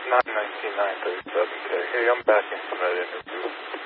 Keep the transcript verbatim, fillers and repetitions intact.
nine nineteen nine thirty-seven K. Hey, I'm backing from that interview.